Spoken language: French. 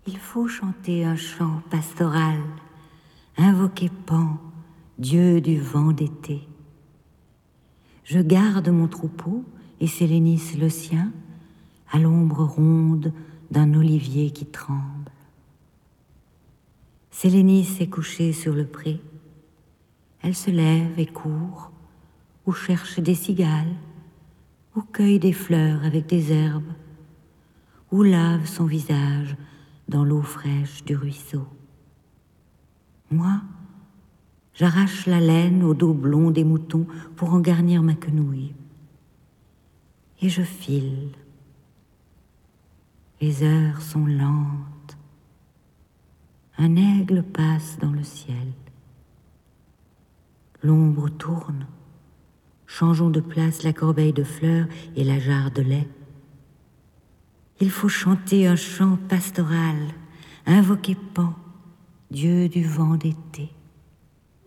Il faut chanter un chant pastoral, invoquer Pan, dieu du vent d'été. Je garde mon troupeau et Sélénis le sien, à l'ombre ronde d'un olivier qui tremble. Sélénis est couchée sur le pré. Elle se lève et court, ou cherche des cigales, ou cueille des fleurs avec des herbes, ou lave son visage dans l'eau fraîche du ruisseau. Moi, j'arrache la laine au dos blond des moutons pour en garnir ma quenouille. Et je file. Les heures sont lentes. Un aigle passe dans le ciel. L'ombre tourne. Changeons de place la corbeille de fleurs et la jarre de lait. Il faut chanter un chant pastoral, invoquer Pan, dieu du vent d'été.